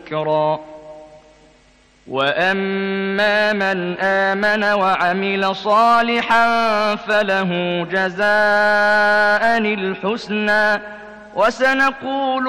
ذكرا. وأما من آمن وعمل صالحا فله جزاء الحسنى وسنقول